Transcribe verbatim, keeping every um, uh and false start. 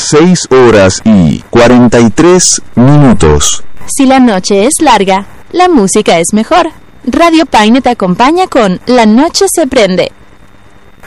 seis horas y cuarenta y tres minutos. Si la noche es larga, la música es mejor. Radio Paine te acompaña con La Noche se prende.